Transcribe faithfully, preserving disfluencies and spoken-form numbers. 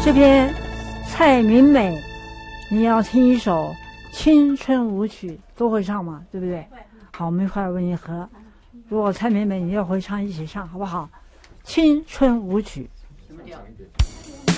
这边蔡明美，你要听一首青春舞曲，都会唱嘛，对不对？好，我们一块儿为你和。如果蔡明美你要会唱，一起唱好不好？青春舞曲。什么调？